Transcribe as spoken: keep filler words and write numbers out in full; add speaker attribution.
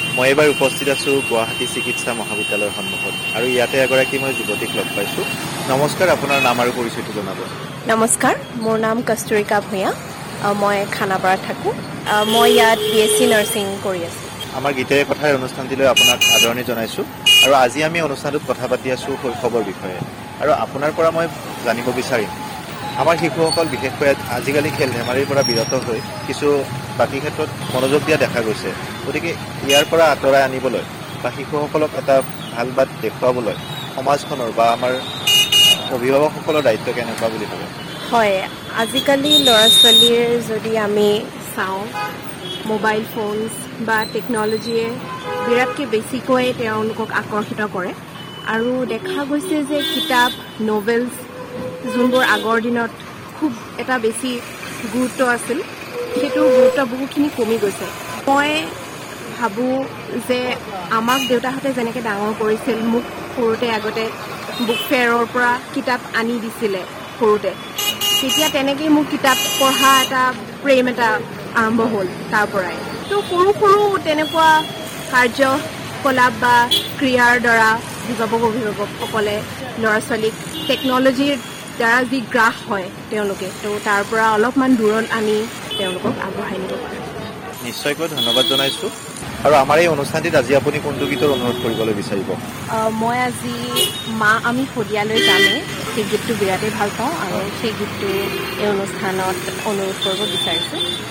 Speaker 1: মই এবাৰ উপস্থিত আছোঁ গুৱাহাটী চিকিৎসা মহাবিদ্যালয়ৰ সন্মুখত আৰু ইয়াতে এগৰাকী মই যুৱতীক লগ পাইছোঁ। নমস্কাৰ, আপোনাৰ নাম আৰু পৰিচয়টো জনাব।
Speaker 2: নমস্কাৰ, মোৰ নাম কস্তুৰিকা ভূঞা। মই খানাপাৰাত থাকোঁ। মই ইয়াত বি এছ চি নাৰ্ছিং কৰি আছোঁ।
Speaker 1: আমাৰ গীতেৰে কথাৰ অনুষ্ঠানটিলৈ আপোনাক আদৰণি জনাইছোঁ আৰু আজি আমি অনুষ্ঠানটোত কথা পাতি আছোঁ শৈশৱৰ বিষয়ে। আৰু আপোনাৰ পৰা মই জানিব বিচাৰিম, আমাৰ শিশুসকল বিশেষকৈ আজিকালি খেল ধেমালিৰ পৰা বিৰত হৈ কিছু বাকী ক্ষেত্ৰত মনোযোগ দিয়া দেখা গৈছে। গতিকে ইয়াৰ পৰা আঁতৰাই আনিবলৈ বা শিশুসকলক এটা ভাল বাট দেখুৱাবলৈ সমাজখনৰ বা আমাৰ অভিভাৱকসকলৰ দায়িত্ব কেনেকুৱা বুলি ভাবে?
Speaker 2: হয়, আজিকালি ল'ৰা ছোৱালীৰ যদি আমি চাওঁ, মোবাইল ফোনছ বা টেকন'লজিয়ে বিৰাটকৈ বেছিকৈ তেওঁলোকক আকৰ্ষিত কৰে আৰু দেখা গৈছে যে কিতাপ, নভেলছ যোনবোৰ আগৰ দিনত খুব এটা বেছি গুৰুত্ব আছিল, সেইটো গুৰুত্ব বহুখিনি কমি গৈছে। মই ভাবোঁ যে আমাক দেউতাহঁতে যেনেকৈ ডাঙৰ কৰিছিল, মোক সৰুতে আগতে বুক ফেয়াৰৰ পৰা কিতাপ আনি দিছিলে সৰুতে, তেতিয়া তেনেকেই মোক কিতাপ পঢ়া এটা প্ৰেম এটা আৰম্ভ হ'ল তাৰ পৰাই। তো সৰু সৰু তেনেকুৱা কাৰ্যকলাপ বা ক্ৰিয়াৰ দ্বাৰা অভিভাৱক অভিভাৱকসকলে ল'ৰা ছোৱালীক টেকন'লজিৰ দ্বাৰা যি গ্ৰাস হয় তেওঁলোকে, তো তাৰ পৰা অলপমান দূৰত আনি তেওঁলোকক আগবঢ়াই নিব পাৰে।
Speaker 1: নিশ্চয়কৈ ধন্যবাদ জনাইছোঁ। আৰু আমাৰ এই অনুষ্ঠানটিত আজি আপুনি কোনটো গীতৰ অনুৰোধ কৰিবলৈ বিচাৰিব?
Speaker 2: মই আজি মা আমি শদিয়ালৈ যামেই, সেই গীতটো বিৰাটেই ভাল পাওঁ আৰু সেই গীতটো এই অনুষ্ঠানত অনুৰোধ কৰিব বিচাৰিছোঁ।